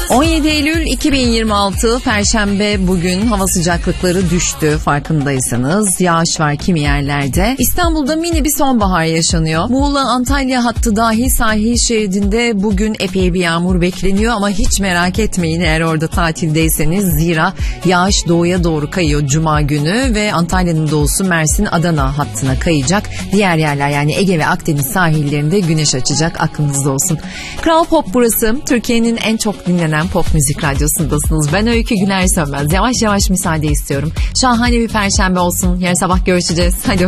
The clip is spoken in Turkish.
17 Eylül 2026 Perşembe, bugün hava sıcaklıkları düştü farkındaysanız. Yağış var kimi yerlerde. İstanbul'da mini bir sonbahar yaşanıyor. Muğla-Antalya hattı dahil sahil şeridinde bugün epey bir yağmur bekleniyor ama hiç merak etmeyin eğer orada tatildeyseniz, zira yağış doğuya doğru kayıyor Cuma günü ve Antalya'nın doğusu Mersin-Adana hattına kayacak. Diğer yerler yani Ege ve Akdeniz sahillerinde güneş açacak, aklınızda olsun. Kral Pop burası. Türkiye'nin en çok dinlenen pop müzik radyosundasınız. Ben Öykü Güler Sönmez. Yavaş yavaş müsaade istiyorum. Şahane bir perşembe olsun. Yarın sabah görüşeceğiz. Hadi